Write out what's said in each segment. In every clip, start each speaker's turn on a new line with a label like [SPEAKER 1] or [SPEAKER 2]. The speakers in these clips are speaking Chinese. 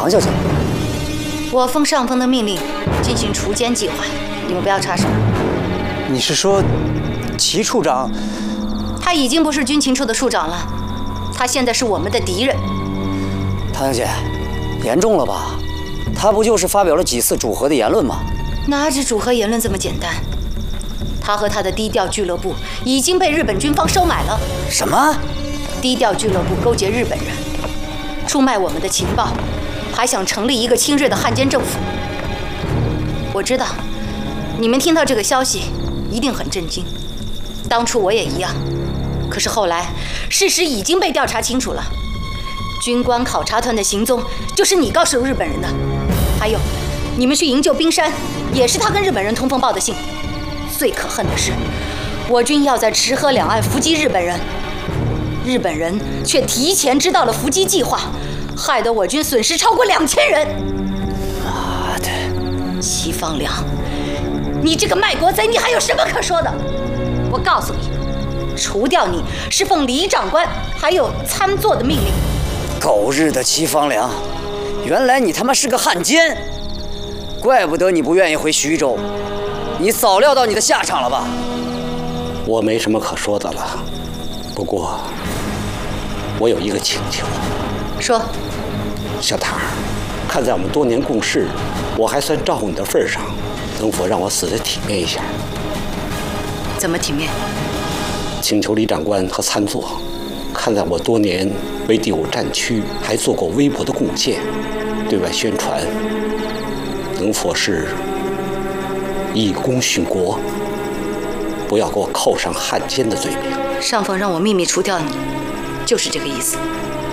[SPEAKER 1] 唐小姐，
[SPEAKER 2] 我奉上峰的命令进行除奸计划，你们不要插手。
[SPEAKER 1] 你是说齐处长？
[SPEAKER 2] 他已经不是军情处的处长了，他现在是我们的敌人。
[SPEAKER 1] 唐小姐，严重了吧？他不就是发表了几次主和的言论吗？
[SPEAKER 2] 哪止主和言论这么简单？他和他的低调俱乐部已经被日本军方收买了。
[SPEAKER 1] 什么？
[SPEAKER 2] 低调俱乐部勾结日本人，出卖我们的情报，还想成立一个亲日的汉奸政府。我知道，你们听到这个消息一定很震惊，当初我也一样。可是后来，事实已经被调查清楚了。军官考察团的行踪就是你告诉日本人的，还有，你们去营救冰山，也是他跟日本人通风报的信。最可恨的是，我军要在池河两岸伏击日本人，日本人却提前知道了伏击计划，害得我军损失超过2000人。
[SPEAKER 1] 妈的！
[SPEAKER 2] 齐方良，你这个卖国贼，你还有什么可说的？我告诉你，除掉你是奉李长官还有参座的命令。
[SPEAKER 1] 狗日的齐方良，原来你他妈是个汉奸，怪不得你不愿意回徐州，你早料到你的下场了吧？
[SPEAKER 3] 我没什么可说的了，不过我有一个请求。
[SPEAKER 2] 说。
[SPEAKER 3] 小唐，看在我们多年共事，我还算照顾你的份上，能否让我死得体面一下？
[SPEAKER 2] 怎么体面？
[SPEAKER 3] 请求李长官和参座，看在我多年为第5战区还做过微薄的贡献，对外宣传，能否是以功殉国，不要给我扣上汉奸的罪名。
[SPEAKER 2] 上峰让我秘密除掉你，就是这个意思。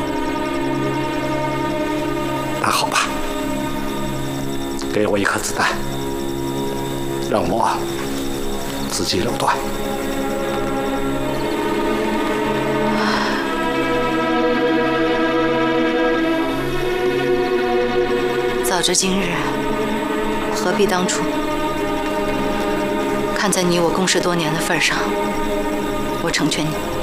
[SPEAKER 3] 那好吧，给我一颗子弹，让我自己了断。
[SPEAKER 2] 早知今日，何必当初？看在你我共事多年的份上，我成全你。